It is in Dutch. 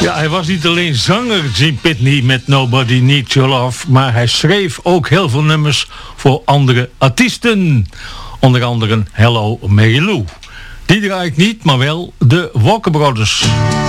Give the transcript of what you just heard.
Ja, hij was niet alleen zanger, Gene Pitney, met Nobody Needs Your Love, maar hij schreef ook heel veel nummers voor andere artiesten. Onder andere Hello Mary Lou. Die draai ik niet, maar wel de Walker Brothers.